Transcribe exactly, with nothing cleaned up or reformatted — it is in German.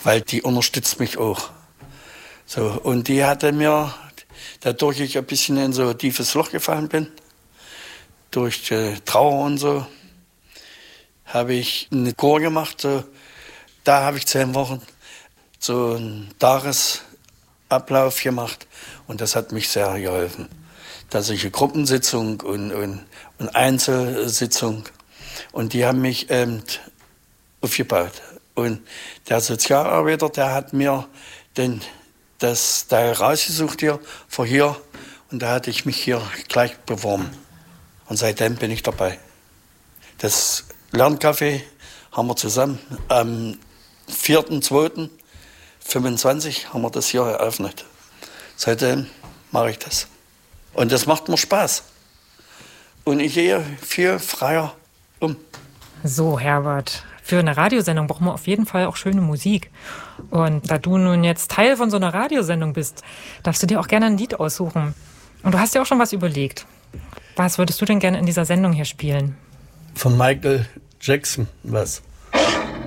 weil die unterstützt mich auch. So, und die hatte mir, dadurch ich ein bisschen in so ein tiefes Loch gefallen bin, durch äh, Trauer und so, habe ich eine Kur gemacht. So, da habe ich zehn Wochen so einen Tagesablauf gemacht und das hat mich sehr geholfen. Dass ich eine Gruppensitzung und, und, und Einzelsitzung und die haben mich eben aufgebaut. Und der Sozialarbeiter, der hat mir den, das Teil rausgesucht hier, von hier und da hatte ich mich hier gleich beworben. Und seitdem bin ich dabei. Das Lerncafé haben wir zusammen am vierten zweiten fünfundzwanzig haben wir das hier eröffnet. Seitdem mache ich das. Und das macht mir Spaß. Und ich gehe viel freier um. So, Herbert, für eine Radiosendung brauchen wir auf jeden Fall auch schöne Musik. Und da du nun jetzt Teil von so einer Radiosendung bist, darfst du dir auch gerne ein Lied aussuchen. Und du hast dir auch schon was überlegt. Was würdest du denn gerne in dieser Sendung hier spielen? Von Michael Jackson, was?